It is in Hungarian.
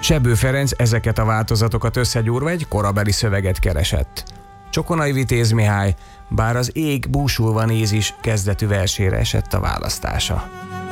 Sebő Ferenc ezeket a változatokat összegyúrva egy korabeli szöveget keresett. Csokonai Vitéz Mihály, bár az ég búsulva néz is kezdetű versére esett a választása.